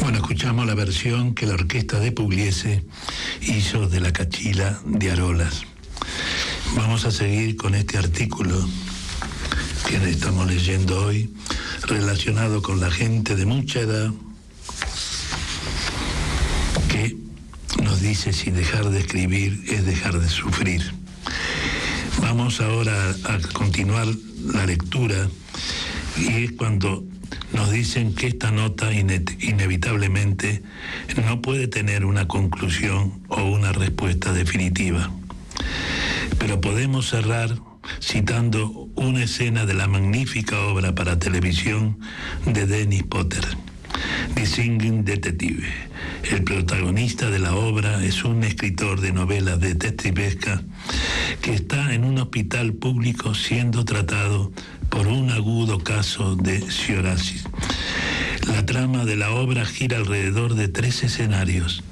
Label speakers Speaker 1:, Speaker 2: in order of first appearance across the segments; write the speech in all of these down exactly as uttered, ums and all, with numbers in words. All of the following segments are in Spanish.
Speaker 1: Bueno, escuchamos la versión que la orquesta de Pugliese hizo de La Cachila de Arolas. Vamos a seguir con este artículo que estamos leyendo hoy, relacionado con la gente de mucha edad, que nos dice si dejar de escribir es dejar de sufrir. Vamos ahora a continuar la lectura, y es cuando nos dicen que esta nota ine- inevitablemente no puede tener una conclusión o una respuesta definitiva. Pero podemos cerrar citando una escena de la magnífica obra para televisión de Dennis Potter, The Singing Detective. El protagonista de la obra es un escritor de novelas detectivescas que está en un hospital público siendo tratado por un agudo caso de psoriasis. La trama de la obra gira alrededor de tres escenarios: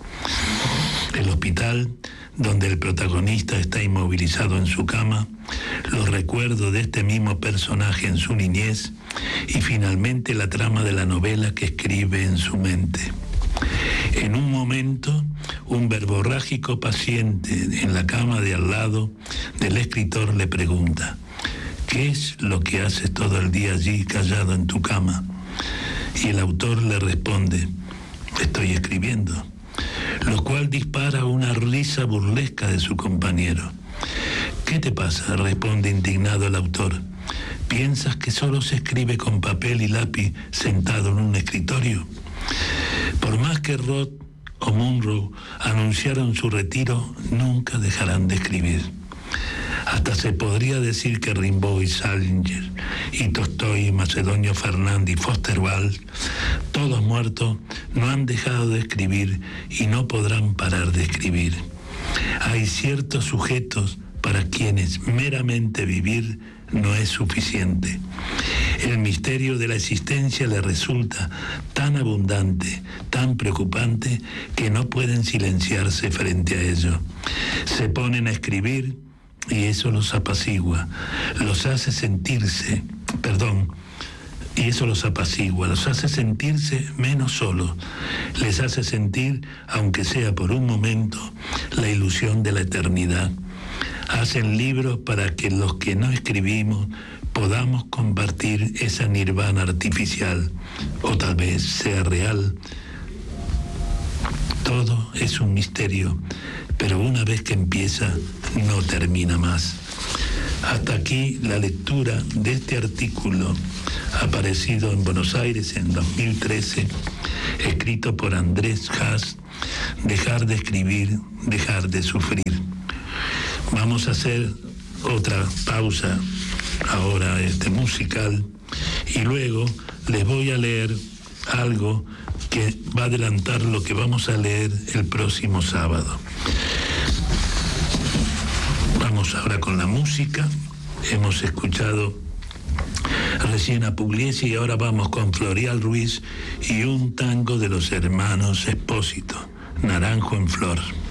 Speaker 1: el hospital, donde el protagonista está inmovilizado en su cama, los recuerdos de este mismo personaje en su niñez y finalmente la trama de la novela que escribe en su mente. En un momento, un verborrágico paciente en la cama de al lado del escritor le pregunta: ¿qué es lo que haces todo el día allí callado en tu cama? Y el autor le responde: estoy escribiendo. Lo cual dispara una risa burlesca de su compañero. ¿Qué te pasa?, responde indignado el autor. ¿Piensas que solo se escribe con papel y lápiz sentado en un escritorio? Por más que Roth o Munro anunciaron su retiro, nunca dejarán de escribir. Hasta se podría decir que Rimbaud y Salinger, y Tolstoy, Macedonio Fernández y Foster Wallace, todos muertos, no han dejado de escribir y no podrán parar de escribir. Hay ciertos sujetos para quienes meramente vivir no es suficiente. El misterio de la existencia les resulta tan abundante, tan preocupante, que no pueden silenciarse frente a ello. Se ponen a escribir y eso los apacigua, los hace sentirse, perdón, y eso los apacigua, los hace sentirse menos solos, les hace sentir, aunque sea por un momento, la ilusión de la eternidad. Hacen libros para que los que no escribimos podamos compartir esa nirvana artificial, o tal vez sea real. Todo es un misterio, pero una vez que empieza, no termina más. Hasta aquí la lectura de este artículo aparecido en Buenos Aires en dos mil trece, escrito por Andrés Haas, Dejar de escribir, dejar de sufrir. Vamos a hacer otra pausa ahora este musical y luego les voy a leer algo que va a adelantar lo que vamos a leer el próximo sábado. Vamos ahora con la música. Hemos escuchado recién a Pugliese y ahora vamos con Florial Ruiz y un tango de los hermanos Espósito, Naranjo en Flor.